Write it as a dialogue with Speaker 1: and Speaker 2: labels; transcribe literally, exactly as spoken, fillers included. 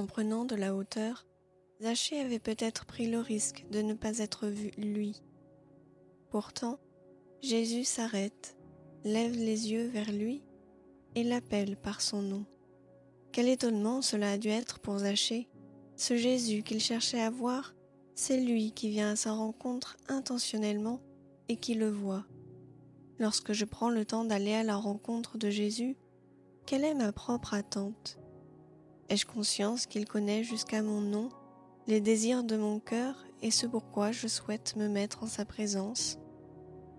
Speaker 1: En prenant de la hauteur, Zachée avait peut-être pris le risque de ne pas être vu lui. Pourtant, Jésus s'arrête, lève les yeux vers lui et l'appelle par son nom. Quel étonnement cela a dû être pour Zachée. Ce Jésus qu'il cherchait à voir, c'est lui qui vient à sa rencontre intentionnellement et qui le voit. Lorsque je prends le temps d'aller à la rencontre de Jésus, quelle est ma propre attente? Ai-je conscience qu'il connaît jusqu'à mon nom les désirs de mon cœur et ce pourquoi je souhaite me mettre en sa présence?